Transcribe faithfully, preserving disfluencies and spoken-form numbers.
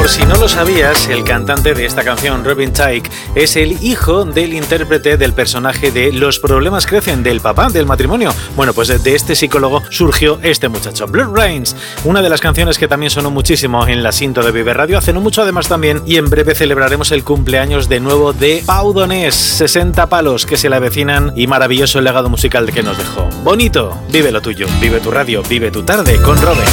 Por si no lo sabías, el cantante de esta canción, Robin Thicke, es el hijo del intérprete del personaje de Los problemas crecen, del papá del matrimonio. Bueno, pues de este psicólogo surgió este muchacho. Blood Rains, una de las canciones que también sonó muchísimo en la cinta de Vive Radio, hace no mucho además también, y en breve celebraremos el cumpleaños de nuevo de Pau Donés, sesenta palos que se le avecinan y maravilloso el legado musical que nos dejó. Bonito, vive lo tuyo, vive tu radio, vive tu tarde con Robin.